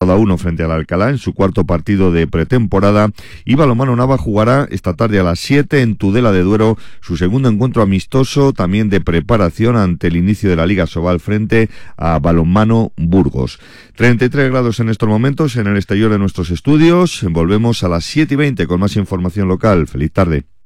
empatado a 1 frente al Alcalá en su cuarto partido de pretemporada, y Balonmano Nava jugará esta tarde a las 7 en Tudela de Duero su segundo encuentro amistoso, también de preparación ante el inicio de la Liga Sobal frente a Balonmano Burgos. 33 grados en estos momentos en el exterior de nuestros estudios. Volvemos a las 7:20 con más información local. Feliz tarde.